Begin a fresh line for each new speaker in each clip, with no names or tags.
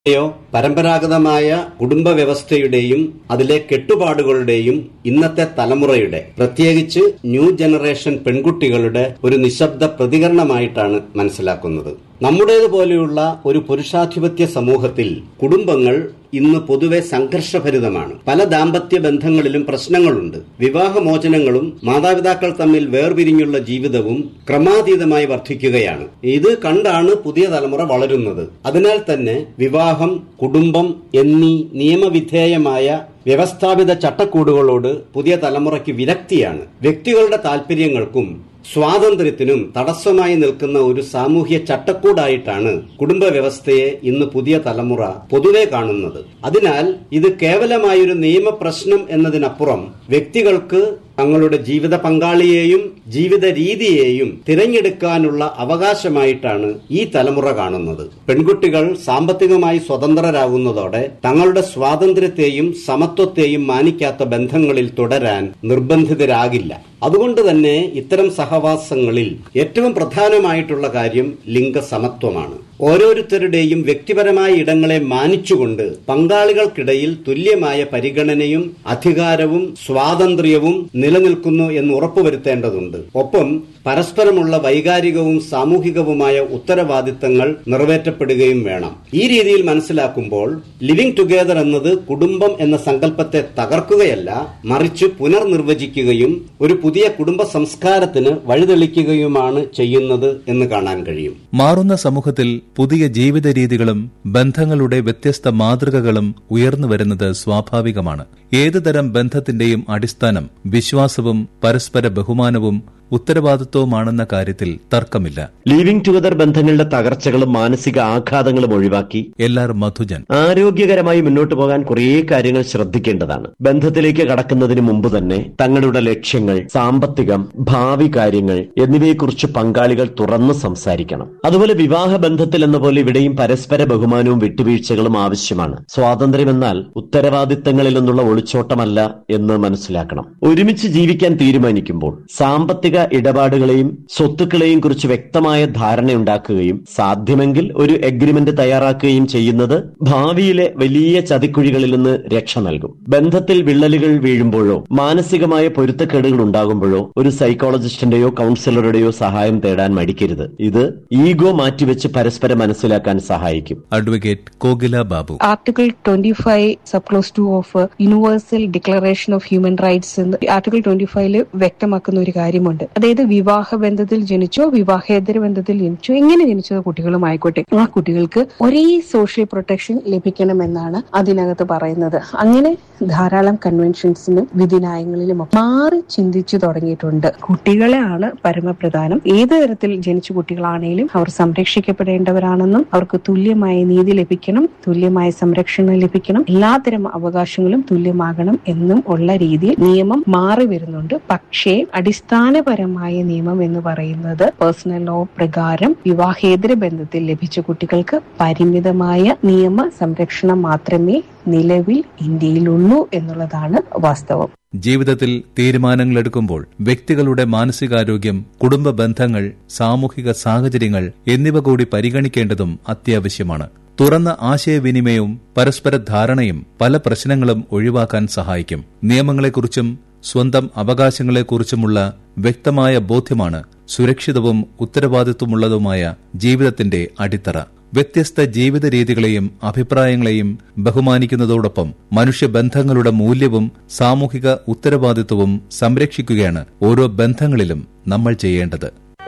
പരമ്പരാഗതമായ കുടുംബ വ്യവസ്ഥയുടെയും അതിലെ കെട്ടുപാടുകളുടെയും ഇന്നത്തെ തലമുറയുടെ, പ്രത്യേകിച്ച് ന്യൂ ജനറേഷൻ പെൺകുട്ടികളുടെ ഒരു നിശബ്ദ പ്രതികരണമായിട്ടാണ് മനസ്സിലാക്കുന്നത്. നമ്മുടേതുപോലെയുള്ള ഒരു പുരുഷാധിപത്യ സമൂഹത്തിൽ കുടുംബങ്ങൾ ഇന്ന് പൊതുവെ സംഘർഷഭരിതമാണ്. പല ദാമ്പത്യ ബന്ധങ്ങളിലും പ്രശ്നങ്ങളുണ്ട്. വിവാഹമോചനങ്ങളും മാതാപിതാക്കൾ തമ്മിൽ വേർപിരിഞ്ഞുള്ള ജീവിതവും ക്രമാതീതമായി വർദ്ധിക്കുകയാണ്. ഇത് കണ്ടാണ് പുതിയ തലമുറ വളരുന്നത്. അതിനാൽ തന്നെ വിവാഹം, കുടുംബം എന്നീ നിയമവിധേയമായ വ്യവസ്ഥാപിത ചട്ടക്കൂടുകളോട് പുതിയ തലമുറയ്ക്ക് വിരക്തിയാണ്. വ്യക്തികളുടെ താൽപര്യങ്ങൾക്കും സ്വാതന്ത്ര്യത്തിനും തടസ്സമായി നിൽക്കുന്ന ഒരു സാമൂഹ്യ ചട്ടക്കൂടായിട്ടാണ് കുടുംബ വ്യവസ്ഥയെ ഇന്ന് പുതിയ തലമുറ പൊതുവെ കാണുന്നത്. അതിനാൽ ഇത് കേവലമായൊരു നിയമപ്രശ്നം എന്നതിനപ്പുറം വ്യക്തികൾക്ക് തങ്ങളുടെ ജീവിത പങ്കാളിയെയും ജീവിത രീതിയെയും തിരഞ്ഞെടുക്കാനുള്ള അവകാശമായിട്ടാണ് ഈ തലമുറ കാണുന്നത്. പെൺകുട്ടികൾ സാമ്പത്തികമായി സ്വതന്ത്രരാകുന്നതോടെ തങ്ങളുടെ സ്വാതന്ത്ര്യത്തെയും സമത്വത്തെയും മാനിക്കാത്ത ബന്ധങ്ങളിൽ തുടരാൻ നിർബന്ധിതരാകില്ല. അതുകൊണ്ട് തന്നെ ഇത്തരം സഹവാസങ്ങളിൽ ഏറ്റവും പ്രധാനമായിട്ടുള്ള കാര്യം ലിംഗസമത്വമാണ്. ഓരോരുത്തരുടെയും വ്യക്തിപരമായ ഇടങ്ങളെ മാനിച്ചുകൊണ്ട് പങ്കാളികൾക്കിടയിൽ തുല്യമായ പരിഗണനയും അധികാരവും സ്വാതന്ത്ര്യവും നിലനിൽക്കുന്നു എന്ന് ഉറപ്പുവരുത്തേണ്ടതുണ്ട്. ഒപ്പം പരസ്പരമുള്ള വൈകാരികവും സാമൂഹികവുമായ ഉത്തരവാദിത്തങ്ങൾ നിറവേറ്റപ്പെടുകയും വേണം. ഈ രീതിയിൽ മനസ്സിലാക്കുമ്പോൾ ലിവിംഗ് ടുഗെദർ എന്നത് കുടുംബം എന്ന സങ്കല്പത്തെ തകർക്കുകയല്ല, മറിച്ച് പുനർനിർവചിക്കുകയും ഒരു പുതിയ കുടുംബ സംസ്കാരത്തിന് വഴിതെളിക്കുകയുമാണ് ചെയ്യുന്നത് എന്ന് കാണാൻ കഴിയും.
മാറുന്ന സമൂഹത്തിൽ പുതിയ ജീവിത രീതികളും ബന്ധങ്ങളുടെ വ്യത്യസ്ത മാതൃകകളും ഉയർന്നുവരുന്നത് സ്വാഭാവികമാണ്. ഏതുതരം ബന്ധത്തിന്റെയും അടിസ്ഥാനം വിശ്വാസവും പരസ്പര ബഹുമാനവും ഉത്തരവാദിത്വവുമാണെന്ന കാര്യത്തിൽ തർക്കമില്ല.
ലിവിംഗ് ടുഗദർ ബന്ധങ്ങളുടെ തകർച്ചകളും മാനസിക ആഘാതങ്ങളും ഒഴിവാക്കി LR
മധുജൻ
ആരോഗ്യകരമായി മുന്നോട്ട് പോകാൻ കുറേ കാര്യങ്ങൾ ശ്രദ്ധിക്കേണ്ടതാണ്. ബന്ധത്തിലേക്ക് കടക്കുന്നതിന് മുമ്പ് തന്നെ തങ്ങളുടെ ലക്ഷ്യങ്ങൾ, സാമ്പത്തികം, ഭാവി കാര്യങ്ങൾ എന്നിവയെക്കുറിച്ച് പങ്കാളികൾ തുറന്നു സംസാരിക്കണം. അതുപോലെ വിവാഹ ബന്ധത്തിൽ എന്ന പോലെ ഇവിടെയും പരസ്പര ബഹുമാനവും വിട്ടുവീഴ്ചകളും ആവശ്യമാണ്. സ്വാതന്ത്ര്യമെന്നാൽ ഉത്തരവാദിത്തങ്ങളിൽ നിന്നുള്ള ഒളിച്ചോട്ടമല്ല എന്ന് മനസ്സിലാക്കണം. ഒരുമിച്ച് ജീവിക്കാൻ തീരുമാനിക്കുമ്പോൾ സാമ്പത്തിക ഇടപാടുകളെയും സ്വത്തുക്കളെയും കുറിച്ച് വ്യക്തമായ ധാരണയുണ്ടാക്കുകയും സാധ്യമെങ്കിൽ ഒരു എഗ്രിമെന്റ് തയ്യാറാക്കുകയും ചെയ്യുന്നത് ഭാവിയിലെ വലിയ ചതിക്കുഴികളിൽ നിന്ന് രക്ഷ നൽകും. ബന്ധത്തിൽ വിള്ളലുകൾ വീഴുമ്പോഴോ മാനസികമായ പൊരുത്തക്കേടുകൾ ഉണ്ടാകുമ്പോഴോ ഒരു സൈക്കോളജിസ്റ്റിന്റെയോ കൌൺസിലറുടെയോ സഹായം തേടാൻ മടിക്കരുത്. ഇത് ഈഗോ മാറ്റിവെച്ച് പരസ്പരം മനസ്സിലാക്കാൻ സഹായിക്കും.
Advocate Kokila Babu.
Article 25 സബ്ക്ലോസ് 2 of universal declaration of human rights എന്ന് ആർട്ടിക്കിൾ 25 വ്യക്തമാക്കുന്ന ഒരു കാര്യമുണ്ട്. അതായത് വിവാഹ ബന്ധത്തിൽ ജനിച്ചോ വിവാഹേതര ബന്ധത്തിൽ ജനിച്ചോ എങ്ങനെ ജനിച്ചത് കുട്ടികളുമായിക്കോട്ടെ, ആ കുട്ടികൾക്ക് ഒരേ സോഷ്യൽ പ്രൊട്ടക്ഷൻ ലഭിക്കണമെന്നാണ് അതിനകത്ത് പറയുന്നത്. അങ്ങനെ ധാരാളം കൺവെൻഷൻസിനും വിധിന്യായങ്ങളിലും മാറി ചിന്തിച്ചു തുടങ്ങിയിട്ടുണ്ട്. കുട്ടികളെയാണ് പരമപ്രധാനം. ഏത് തരത്തിൽ ജനിച്ച കുട്ടികളാണെങ്കിലും അവർ സംരക്ഷിക്കപ്പെടേണ്ടവരാണെന്നും അവർക്ക് തുല്യമായ നീതി ലഭിക്കണം, തുല്യമായ സംരക്ഷണം ലഭിക്കണം, എല്ലാത്തരം അവകാശങ്ങളും തുല്യമാകണം എന്നും ഉള്ള രീതിയിൽ നിയമം മാറി വരുന്നുണ്ട്. പക്ഷേ അടിസ്ഥാനപരമായ നിയമം എന്ന് പറയുന്നത് പേഴ്സണൽ ലോ പ്രകാരം വിവാഹേതര ബന്ധത്തിൽ ലഭിച്ച കുട്ടികൾക്ക് പരിമിതമായ നിയമ സംരക്ഷണം മാത്രമേ നിലവിൽ ഇന്ത്യയിലുള്ളൂ എന്നുള്ളതാണ് വാസ്തവം.
ജീവിതത്തിൽ തീരുമാനങ്ങൾ എടുക്കുമ്പോൾ വ്യക്തികളുടെ മാനസികാരോഗ്യം, കുടുംബ ബന്ധങ്ങൾ, സാമൂഹിക സാഹചര്യങ്ങൾ എന്നിവ കൂടി പരിഗണിക്കേണ്ടതും അത്യാവശ്യമാണ്. തുറന്ന ആശയവിനിമയവും പരസ്പര ധാരണയും പല പ്രശ്നങ്ങളും ഒഴിവാക്കാൻ സഹായിക്കും. നിയമങ്ങളെക്കുറിച്ചും സ്വന്തം അവകാശങ്ങളെക്കുറിച്ചുമുള്ള വ്യക്തമായ ബോധ്യമാണ് സുരക്ഷിതവും ഉത്തരവാദിത്വമുള്ളതുമായ ജീവിതത്തിന്റെ അടിത്തറ. വ്യത്യസ്ത ജീവിത രീതികളെയും അഭിപ്രായങ്ങളെയും ബഹുമാനിക്കുന്നതോടൊപ്പം മനുഷ്യബന്ധങ്ങളുടെ മൂല്യവും സാമൂഹിക ഉത്തരവാദിത്വവും സംരക്ഷിക്കുകയാണ് ഓരോ ബന്ധങ്ങളിലും നമ്മൾ ചെയ്യേണ്ടത്.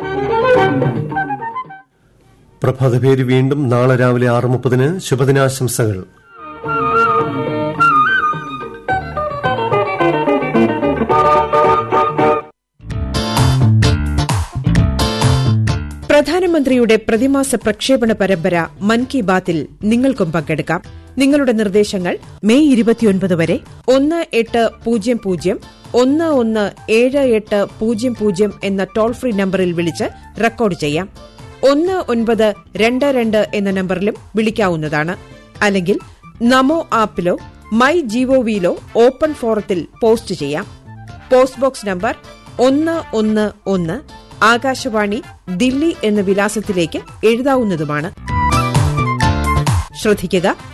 പ്രഭാതപേര് വീണ്ടും നാളെ രാവിലെ 6:30 ശുഭദിനാശംസകൾ.
പ്രധാനമന്ത്രിയുടെ പ്രതിമാസ പ്രക്ഷേപണ പരമ്പര മൻ കി ബാത്തിൽ നിങ്ങൾക്കും പങ്കെടുക്കാം. നിങ്ങളുടെ നിർദ്ദേശങ്ങൾ മെയ് 29 വരെ 1800-117800 എന്ന ടോൾ ഫ്രീ നമ്പറിൽ വിളിച്ച് റെക്കോർഡ് ചെയ്യാം. 1922 എന്ന നമ്പറിലും വിളിക്കാവുന്നതാണ്. അല്ലെങ്കിൽ നമോ ആപ്പിലോ മൈ ജിഒവിയിലോ ഓപ്പൺ ഫോറത്തിൽ പോസ്റ്റ് ചെയ്യാം. Post box number 111 Akashvani Delhi എന്ന വിലാസത്തിലേക്ക് എഴുതാവുന്നതുമാണ്. ശ്രദ്ധിക്കുക,